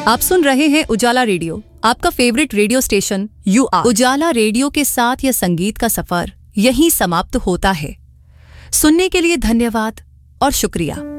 आप सुन रहे हैं उजाला रेडियो, आपका फेवरेट रेडियो स्टेशन UR। उजाला रेडियो के साथ यह संगीत का सफर यहीं समाप्त होता है। सुनने के लिए धन्यवाद और शुक्रिया।